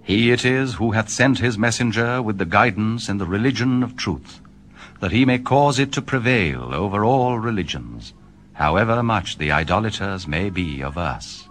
He it is who hath sent his messenger with the guidance and the religion of truth, that he may cause it to prevail over all religions, however much the idolaters may be averse.